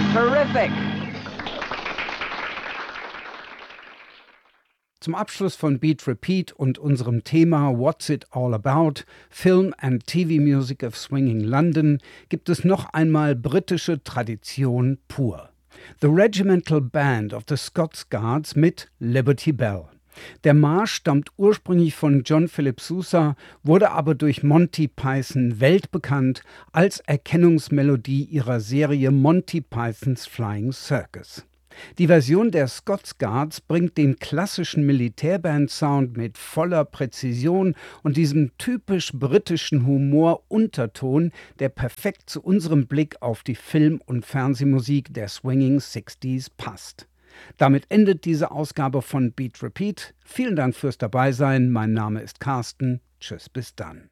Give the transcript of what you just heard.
Terrific! Zum Abschluss von Beat Repeat und unserem Thema What's It All About? Film and TV Music of Swinging London gibt es noch einmal britische Tradition pur. The Regimental Band of the Scots Guards mit Liberty Bell. Der Marsch stammt ursprünglich von John Philip Sousa, wurde aber durch Monty Python weltbekannt als Erkennungsmelodie ihrer Serie Monty Python's Flying Circus. Die Version der Scots Guards bringt den klassischen Militärband-Sound mit voller Präzision und diesem typisch britischen Humor-Unterton, der perfekt zu unserem Blick auf die Film- und Fernsehmusik der Swinging Sixties passt. Damit endet diese Ausgabe von Beat Repeat. Vielen Dank fürs Dabeisein. Mein Name ist Carsten. Tschüss, bis dann.